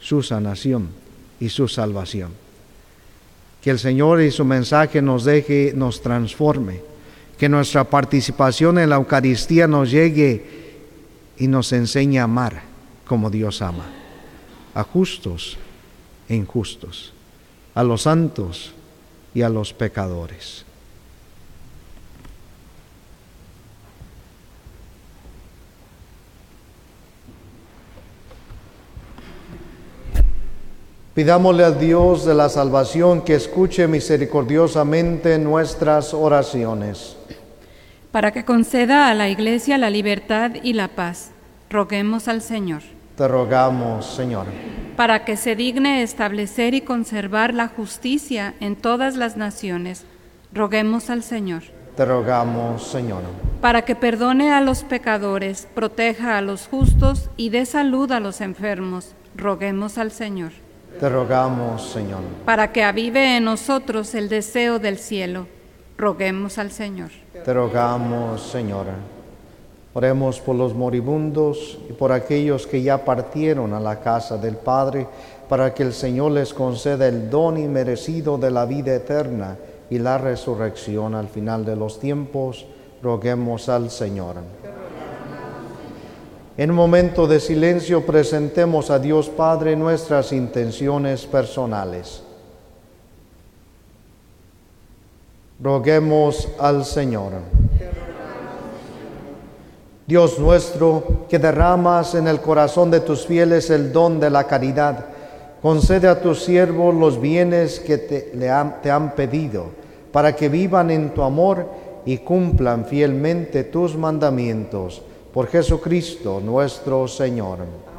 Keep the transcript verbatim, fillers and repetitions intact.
su sanación y su salvación. Que el Señor y su mensaje nos deje, nos transforme, que nuestra participación en la Eucaristía nos llegue y nos enseñe a amar como Dios ama, a justos e injustos, a los santos y a los pecadores. Pidámosle a Dios de la salvación que escuche misericordiosamente nuestras oraciones. Para que conceda a la Iglesia la libertad y la paz, roguemos al Señor. Te rogamos, Señor. Para que se digne establecer y conservar la justicia en todas las naciones, roguemos al Señor. Te rogamos, Señor. Para que perdone a los pecadores, proteja a los justos y dé salud a los enfermos, roguemos al Señor. Te rogamos, Señor. Para que avive en nosotros el deseo del cielo, roguemos al Señor. Te rogamos, Señor. Oremos por los moribundos y por aquellos que ya partieron a la casa del Padre, para que el Señor les conceda el don inmerecido de la vida eterna y la resurrección al final de los tiempos. Roguemos al Señor. En un momento de silencio presentemos a Dios Padre nuestras intenciones personales. Roguemos al Señor. Dios nuestro, que derramas en el corazón de tus fieles el don de la caridad, concede a tus siervos los bienes que te, le han, te han pedido, para que vivan en tu amor y cumplan fielmente tus mandamientos. Por Jesucristo nuestro Señor.